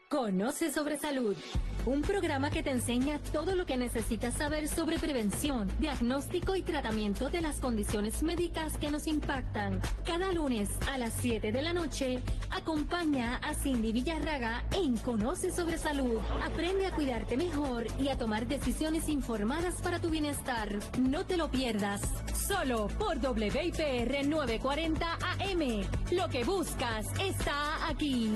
Conoce sobre salud, un programa que te enseña todo lo que necesitas saber sobre prevención, diagnóstico y tratamiento de las condiciones médicas que nos impactan. Cada lunes a las 7 de la noche, acompaña a Cindy Villarraga en Conoce sobre salud. Aprende a cuidarte mejor y a tomar decisiones informadas para tu bienestar. No te lo pierdas, solo por WIPR 940 AM. Lo que buscas está aquí.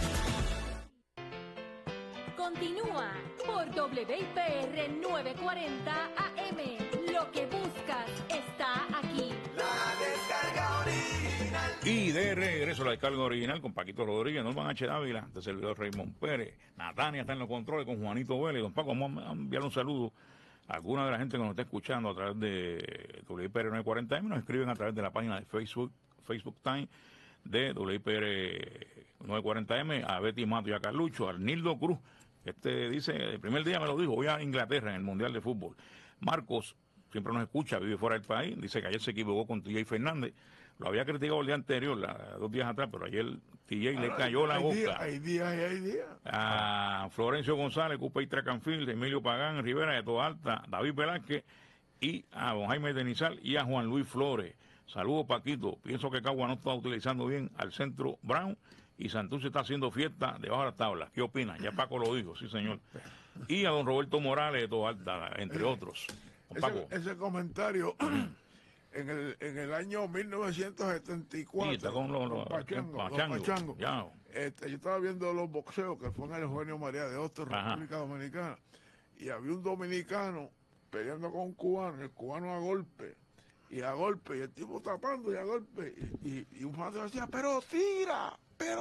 Continúa por WIPR 940 AM. Lo que buscas está aquí. La descarga original. Y de regreso a la descarga original con Paquito Rodríguez, Norman H. Dávila, de servidor Raymond Pérez, Natania está en los controles con Juanito Vélez. Don Paco, vamos a enviar un saludo a alguna de la gente que nos está escuchando a través de WIPR 940 AM. Nos escriben a través de la página de Facebook Time de WIPR 940 AM, a Betty Mato y a Carlucho, a Arnildo Cruz. Dice, el primer día me lo dijo, voy a Inglaterra en el Mundial de Fútbol. Marcos siempre nos escucha, vive fuera del país, dice que ayer se equivocó con TJ Fernández. Lo había criticado el día anterior, 2 días atrás, pero ayer TJ le cayó la boca. Hay días. A Florencio González, Cupey Tracanfil, Emilio Pagán, Rivera de Toda Alta, David Velázquez, y a don Jaime Denizal y a Juan Luis Flores. Saludos, Paquito. Pienso que Cagua no está utilizando bien al centro Brown y Santurce está haciendo fiesta debajo de las tablas. ¿Qué opinan? Ya Paco lo dijo, sí, señor. Y a don Roberto Morales de Toda Alta, entre otros. Paco. Ese comentario en el año 1974. Sí, está con Pachango. Ya. Yo estaba viendo los boxeos que fue en el Eugenio María de Hostos, República Dominicana, y había un dominicano peleando con un cubano, el cubano a golpe, y el tipo tapando y a golpe, y un fanático decía, pero tira.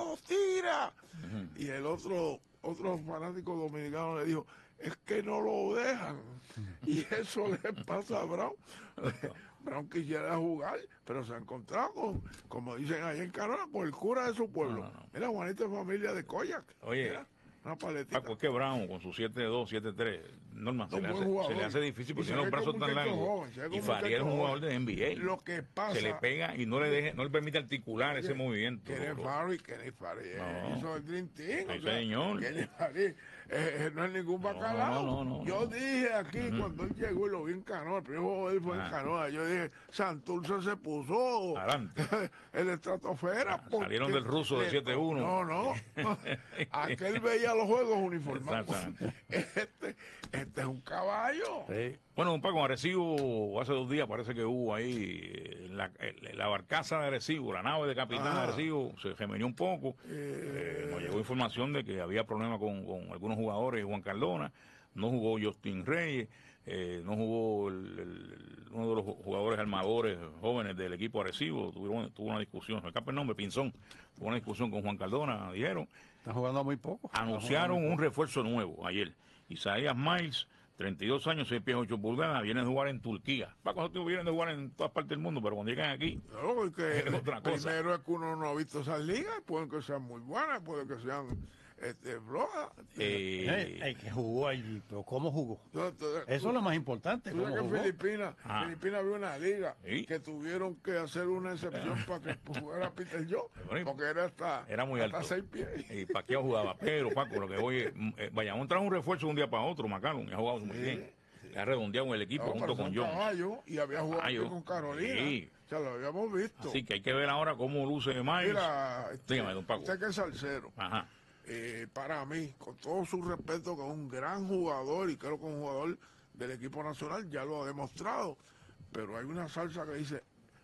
Y el otro fanático dominicano le dijo, es que no lo dejan. Y eso le pasa a Brown. Brown quisiera jugar, pero se ha encontrado con, como dicen ahí en Canoa, con el cura de su pueblo. No. Mira, Juanito es familia de Koyak. Oye, mira, una paletita. Paco, es que Brown con su 7-2, 7-3, Norma, se le hace difícil porque tiene los brazos tan largos. Y Fariel es un jugador de NBA. Lo que pasa, se le pega y no le permite articular ese movimiento. Kenny Fariel hizo el Dream Team. Sí, señor. Kenny Fariel no es ningún bacalao. No. Yo dije aquí cuando él llegó y lo vi en Canoa, el primer juego de él fue en Canoa, yo dije, Santurce se puso adelante en la estratosfera. Salieron del ruso de 7-1. No. Aquel veía los juegos uniformados. Este es un caballo. Sí. Bueno, don Paco, Arecibo, hace 2 días parece que hubo ahí la barcaza de Arecibo, la nave de capitán de Arecibo, se gemenió un poco. Nos llegó información de que había problemas con algunos jugadores. Juan Cardona, no jugó Justin Reyes, no jugó uno de los jugadores armadores jóvenes del equipo Arecibo. Tuvo una discusión, me escapa el nombre, Pinzón, tuvo una discusión con Juan Cardona, dijeron. Están jugando muy poco. Anunciaron un refuerzo nuevo ayer. Isaías Miles, 32 años, 6 pies 8 pulgadas, viene a jugar en Turquía. Paco, esos tíos vienen a jugar en todas partes del mundo, pero cuando llegan aquí, no, porque es otra cosa. Primero es que uno no ha visto esas ligas, pueden que sean muy buenas, pueden que sean flojas. El que jugó allí, pero ¿cómo jugó? Eso es lo más importante. ¿Tú sabes que jugó? Filipinas había una liga que tuvieron que hacer una excepción para que jugara Peter Joe, porque era muy alto. 6 pies. Y Paquiao jugaba, pero Paco, lo que voy es, vayamos a traer un refuerzo de un día para otro, Macalum, y ha jugado muy bien. Ha redondeado en el equipo junto con John. Y había jugado aquí con Carolina. Sí. Ya lo habíamos visto. Así que hay que ver ahora cómo luce Miles. Mira, dígame, don Paco. Usted que es salsero. Ajá. Para mí, con todo su respeto, que es un gran jugador y creo que es un jugador del equipo nacional, ya lo ha demostrado. Pero hay una salsa que dice,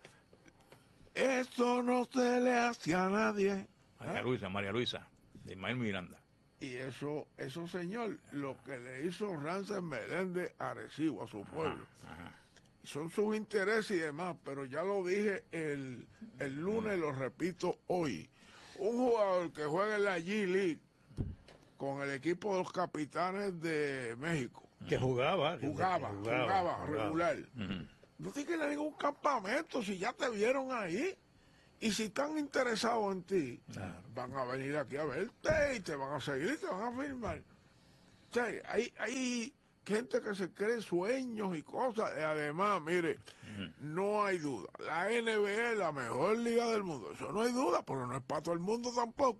esto no se le hace a nadie. María Luisa, de Ismael Miranda. Y eso, señor, lo que le hizo Rances Meléndez a Arecibo, a su pueblo. Son sus intereses y demás, pero ya lo dije el lunes, lo repito hoy. Un jugador que juega en la G-League con el equipo de los Capitanes de México. Que jugaba regular. No tiene que ir a ningún campamento si ya te vieron ahí. Y si están interesados en ti, van a venir aquí a verte y te van a seguir y te van a firmar. O sea, hay gente que se cree sueños y cosas. Además, mire, no hay duda. La NBA es la mejor liga del mundo. Eso no hay duda, pero no es para todo el mundo tampoco.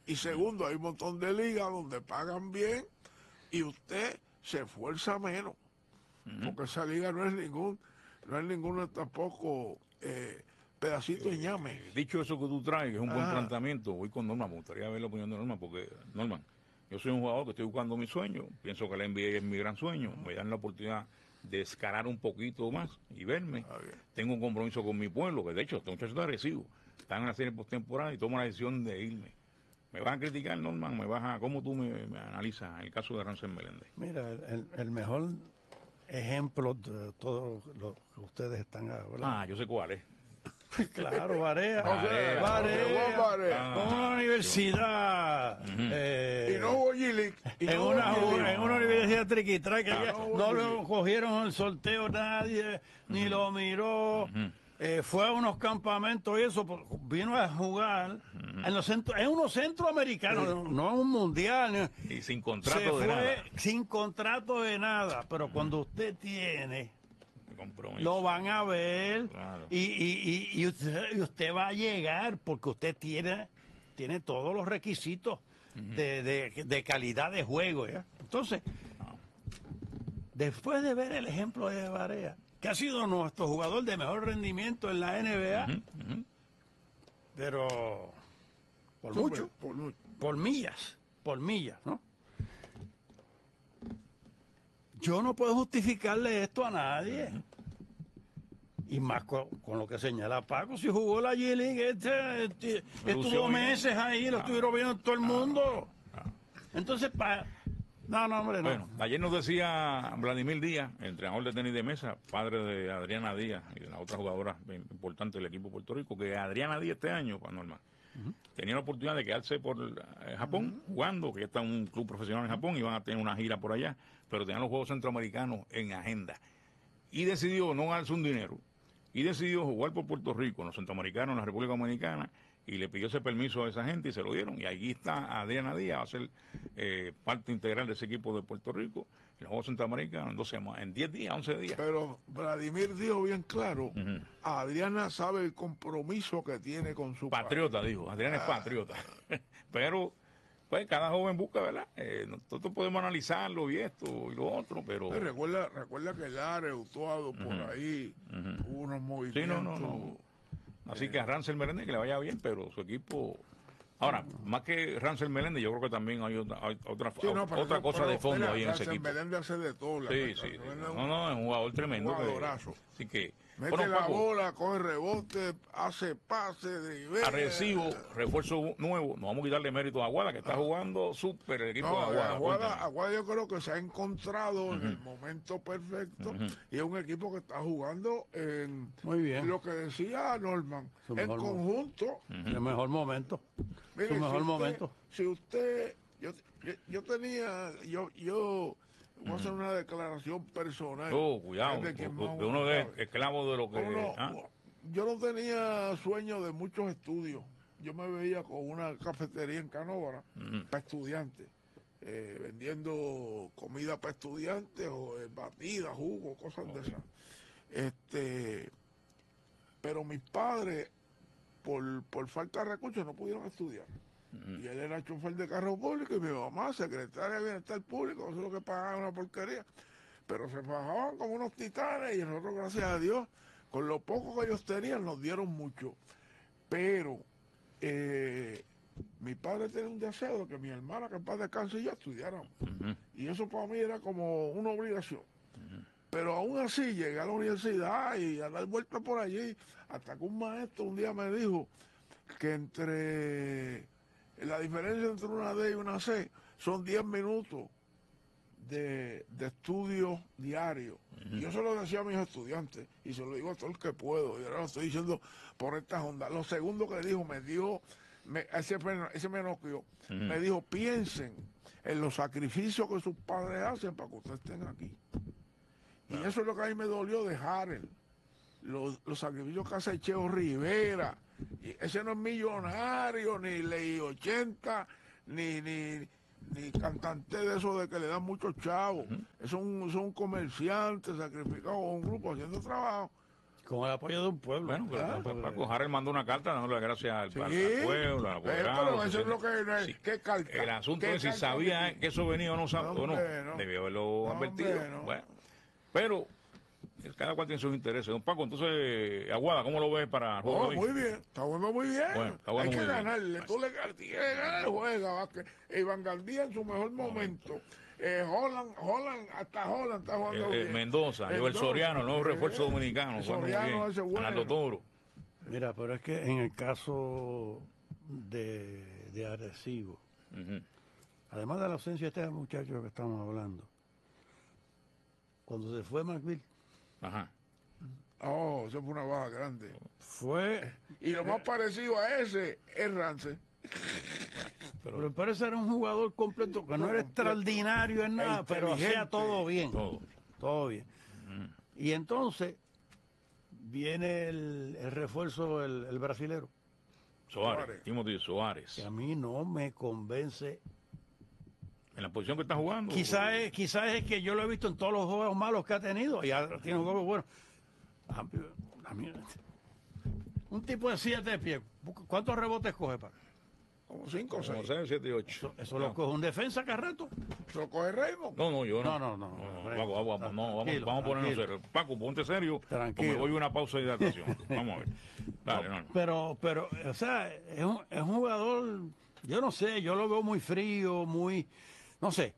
Y segundo, hay un montón de ligas donde pagan bien y usted se esfuerza menos. Porque esa liga no es ninguno tampoco pedacito de ñame. Dicho eso que tú traes, que es un buen planteamiento, voy con Norman. Me gustaría ver la opinión de Norman, porque, Norman, yo soy un jugador que estoy buscando mi sueño. Pienso que la NBA es mi gran sueño. Me dan la oportunidad de escalar un poquito más y verme. Tengo un compromiso con mi pueblo, que de hecho, estos muchachos de Arecibo están en la serie postemporada y tomo la decisión de irme. ¿Me vas a criticar, Norman? ¿Cómo tú me analizas el caso de Rancel Meléndez? Mira, el mejor ejemplo de todo lo que ustedes están hablando. Yo sé cuál es. Claro, Barea. Barea. Con una universidad. Y no hubo G-League. En una universidad triquitraca que no lo cogieron el sorteo nadie, ni lo miró. Fue a unos campamentos y eso, vino a jugar en unos centroamericanos, no en un mundial. Y sin contrato de nada. Sin contrato de nada, pero cuando usted tiene, compromiso, lo van a ver, claro. y usted va a llegar porque usted tiene todos los requisitos de calidad de juego. ¿Ya? Entonces, después de ver el ejemplo de Barea, que ha sido nuestro jugador de mejor rendimiento en la NBA, pero por millas, ¿no? Yo no puedo justificarle esto a nadie. Y más con lo que señala Paco, si jugó la G-League, estuvo meses ahí, lo estuvieron viendo todo el mundo. Entonces, no, hombre, no. Bueno, ayer nos decía Vladimir Díaz, entrenador de tenis de mesa, padre de Adriana Díaz y de la otra jugadora importante del equipo de Puerto Rico, que Adriana Díaz este año, para Norma, tenía la oportunidad de quedarse por Japón jugando, que ya está en un club profesional en Japón y van a tener una gira por allá, pero tenían los Juegos Centroamericanos en agenda. Y decidió no ganarse un dinero y decidió jugar por Puerto Rico, en los Centroamericanos, en la República Dominicana, y le pidió ese permiso a esa gente y se lo dieron. Y allí está Adriana Díaz, va a ser parte integral de ese equipo de Puerto Rico, en los Juegos Centroamericanos, en 10 días, 11 días. Pero Vladimir dijo bien claro, Adriana sabe el compromiso que tiene con su patriota, país. Dijo, Adriana es patriota. Pero, pues, cada joven busca, ¿verdad? Nosotros podemos analizarlo y esto y lo otro, pero... Recuerda que Lara, Utuado, por ahí, hubo unos movimientos... Sí, no. Así que a Rancel Meléndez que le vaya bien, pero su equipo... Ahora, más que Rancel Meléndez, yo creo que también hay otra cosa de fondo ahí en ese equipo. Rancel Meléndez hace de todo. Sí. No, es un jugador tremendo. Así que... Mete la bola, coge rebote, hace pase, dribblea. Arecibo, refuerzo nuevo. No vamos a quitarle mérito a Aguada, que está jugando súper el equipo de Aguada. Aguada yo creo que se ha encontrado en el momento perfecto y es un equipo que está jugando en muy bien. Lo que decía Norman, en conjunto. El mejor momento. Mire, su mejor momento. Si usted, yo tenía, voy a hacer una declaración personal. Cuidado, uno es esclavo de lo que... Yo no tenía sueño de muchos estudios. Yo me veía con una cafetería en Canóvara para estudiantes, vendiendo comida para estudiantes, o batidas, jugo, cosas de esas. Pero mis padres, por falta de recursos, no pudieron estudiar. Y él era chofer de carro público y mi mamá, secretaria de Bienestar Público, eso es lo que pagaban una porquería. Pero se bajaban como unos titanes y nosotros, gracias a Dios, con lo poco que ellos tenían, nos dieron mucho. Pero mi padre tenía un deseo de que mi hermana, que en paz descanse, y yo estudiáramos. Y eso para mí era como una obligación. Pero aún así llegué a la universidad y a dar vueltas por allí, hasta que un maestro un día me dijo que la diferencia entre una D y una C son 10 minutos de estudio diario. Y yo se lo decía a mis estudiantes y se lo digo a todo el que puedo. Y ahora lo estoy diciendo por estas ondas. Lo segundo que dijo, ese me noqueó. Me dijo, piensen en los sacrificios que sus padres hacen para que ustedes estén aquí. Y eso es lo que a mí me dolió de Harrell. Los sacrificios que hace Cheo Rivera. Y ese no es millonario, ni Ley 80, ni cantante de eso de que le dan muchos chavos. Es un comerciante sacrificado, un grupo haciendo trabajo. Con el apoyo de un pueblo. Bueno, pero Paco Harrell mandó una carta dándole las gracias al pueblo, al apoderado. Pero eso es lo que no es. Sí. ¿Qué carta? El asunto ¿Qué es si carta sabía que eso venía o no, o no. no. Debió haberlo advertido. no. Bueno, pero cada cual tiene sus intereses. Don Paco, entonces, Aguada, ¿cómo lo ves para el juego de hoy? Muy bien, está bueno muy bien. Bueno, está bueno Hay que muy bien. ganarle. Tú le tienes que ganar el juego. Vázquez. Iván Galdía en su mejor momento. Holland está jugando bien. Mendoza, Joel Soriano, el nuevo refuerzo dominicano. Soriano, ese bueno. Fernando Toro. Mira, pero es que en el caso de Arecibo, además de la ausencia de este muchacho que estamos hablando, cuando se fue McBill, Ajá. Oh, eso fue una baja grande. fue... Y lo más parecido a ese es Rance. Pero parece era un jugador completo, que no era extraordinario en nada, pero hacía inteligente. todo bien. Todo. Todo bien. Y entonces viene el refuerzo, el brasilero, Soares, Timothy Soares. que a mí no me convence. En la posición que está jugando. Quizás es que yo lo he visto en todos los juegos malos que ha tenido y ahora tiene juegos buenos. A mí, un tipo de 7 pies, ¿cuántos rebotes coge, Paco? Como 5 o 6. Como 6, 7 y 8. Eso lo coge un defensa, Carreto. ¿Se lo coge Raymond? No, yo no. No. Vamos a ponernos serios. Paco, ponte serio. Tranquilo. Me voy a una pausa de hidratación. Vamos a ver. Dale, no. Pero, o sea, es un jugador, yo no sé, yo lo veo muy frío, muy, no sé.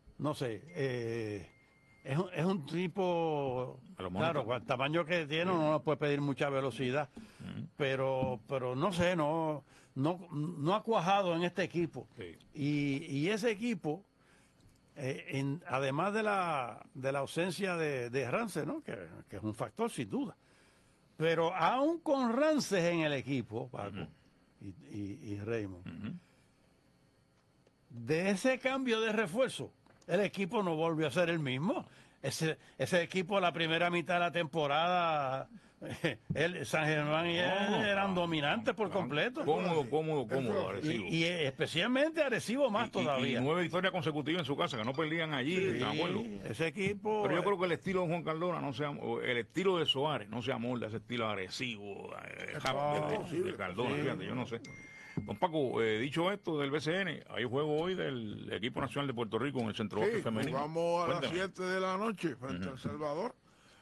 Es un tipo, claro, con el tamaño que tiene uno no puede pedir mucha velocidad, pero no sé, no ha cuajado en este equipo. Sí. Y ese equipo, además de la ausencia de Rance, ¿no? que es un factor sin duda, pero aún con Rances en el equipo, Paco y Raymond, de ese cambio de refuerzo, el equipo no volvió a ser el mismo. Ese equipo, la primera mitad de la temporada, San Germán y él eran dominantes por completo. Cómodo, Arecibo. Y especialmente Arecibo más todavía. Y 9 victorias consecutivas en su casa, que no perdían allí, ¿de acuerdo? Ese equipo... Pero yo creo que el estilo de Juan Cardona, el estilo de Soares, no se amolda a ese estilo agresivo de Cardona, fíjate, yo no sé. Don Paco, dicho esto del BCN, hay juego hoy del equipo nacional de Puerto Rico en el centro femenino. Vamos a Cuéntame. las 7 de la noche frente a El Salvador.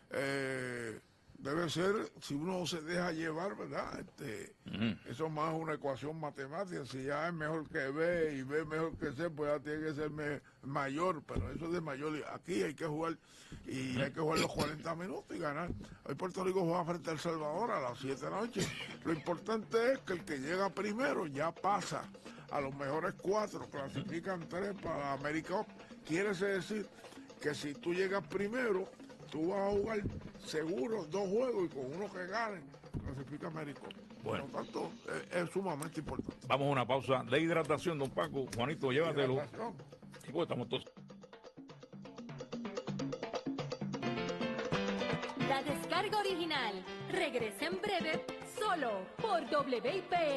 Debe ser, si uno se deja llevar, ¿verdad? Eso es más una ecuación matemática. Si ya es mejor que B y B mejor que C, pues ya tiene que ser mayor. Pero eso es de mayor. Aquí hay que jugar y hay que jugar los 40 minutos y ganar. Hoy Puerto Rico juega frente a El Salvador a las 7 de la noche. Lo importante es que el que llega primero ya pasa a los mejores 4, clasifican 3 para la América Cup. Quiere decir que si tú llegas primero, tú vas a jugar seguro 2 juegos y con uno que gane, clasifica América. Bueno. Por lo tanto, es sumamente importante. Vamos a una pausa de hidratación, don Paco. Juanito, llévatelo. Hidratación. Sí, pues estamos todos. La descarga original regresa en breve solo por WIPR